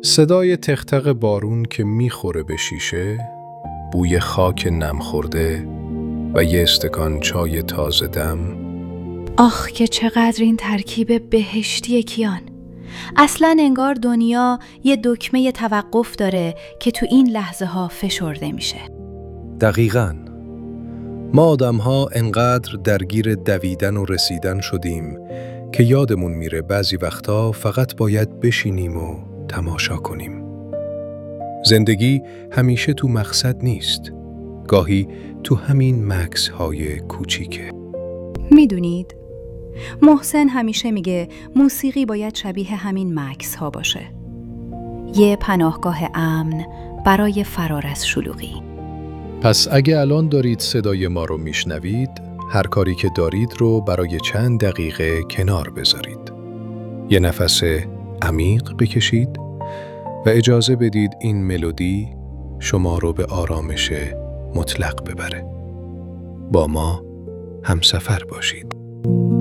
صدای تختق بارون که میخوره به شیشه، بوی خاک نم خورده و یه استکان چای تازه دم. آخ که چقدر این ترکیب بهشتی کیان. اصلاً انگار دنیا یه دکمه توقف داره که تو این لحظه ها فشرده میشه. دقیقاً. ما آدم‌ها انقدر درگیر دویدن و رسیدن شدیم که یادمون میره بعضی وقتا فقط باید بشینیم و تماشا کنیم. زندگی همیشه تو مقصد نیست. گاهی تو همین مکث‌های کوچیکه. میدونید؟ محسن همیشه میگه موسیقی باید شبیه همین مکث ها باشه. یه پناهگاه امن برای فرار از شلوغی. پس اگه الان دارید صدای ما رو میشنوید، هر کاری که دارید رو برای چند دقیقه کنار بذارید. یه نفس عمیق بکشید و اجازه بدید این ملودی شما رو به آرامش مطلق ببره. با ما همسفر باشید.